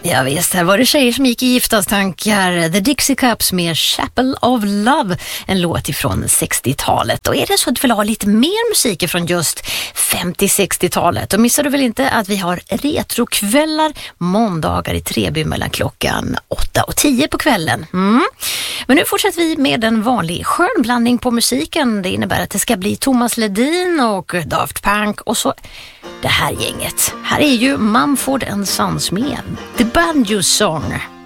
Ja visst, här var det tjejer som gick i giftastankar. The Dixie Cups med Chapel of Love, en låt ifrån 60-talet. Och är det så att du vill ha lite mer musik från just 50-60-talet, då missar du väl inte att vi har retrokvällar måndagar i Treby mellan klockan 8 och 10 på kvällen. Men nu fortsätter vi med en vanlig skönblandning på musiken. Det innebär att det ska bli Thomas Ledin och Daft Punk och så det här gänget. Här är ju Mumford & Sons med The Banjo Song.